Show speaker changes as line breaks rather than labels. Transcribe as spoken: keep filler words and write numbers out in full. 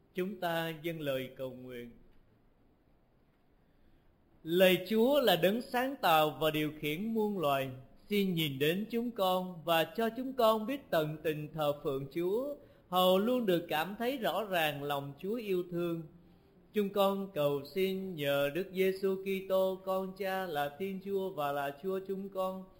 Chúng ta dâng lời cầu nguyện. Lạy Chúa là đấng sáng tạo và điều khiển muôn loài, xin nhìn đến chúng con và cho chúng con biết tận tình thờ phượng Chúa, hầu luôn được cảm thấy rõ ràng lòng Chúa yêu thương. Chúng con cầu xin nhờ Đức Giêsu Kitô, con Cha là Thiên Chúa và là Chúa chúng con,